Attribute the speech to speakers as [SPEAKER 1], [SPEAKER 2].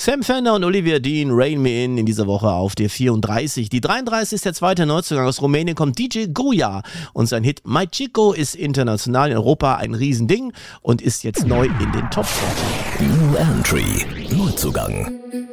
[SPEAKER 1] Sam Fender und Olivia Dean, Rain Me In dieser Woche auf der 34. Die 33 ist der zweite Neuzugang. Aus Rumänien kommt DJ Goya und sein Hit My Chico ist international in Europa ein Riesending und ist jetzt neu in den Top 40.
[SPEAKER 2] New Entry, Neuzugang.